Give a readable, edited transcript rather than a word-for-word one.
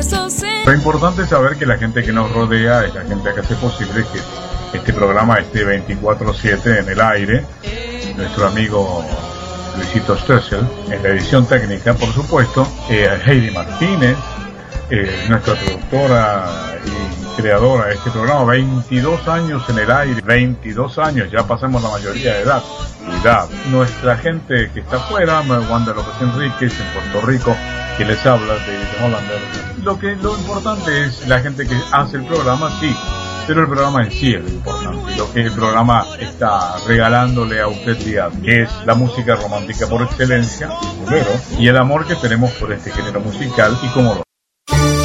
Lo importante es saber que la gente que nos rodea es la gente que hace posible que este programa esté 24/7 en el aire. Nuestro amigo Luisito Stoessel en la edición técnica, por supuesto, Heidi Martínez, nuestra productora y creadora de este programa, 22 años en el aire, 22 años, ya pasamos la mayoría de edad. Nuestra gente que está afuera, Wanda López Enríquez en Puerto Rico, que les habla, David Hollander. Lo importante es la gente que hace el programa, sí, pero el programa en sí es lo importante, lo que el programa está regalándole a usted día, que es la música romántica por excelencia, el bolero, y el amor que tenemos por este género musical y cómo lo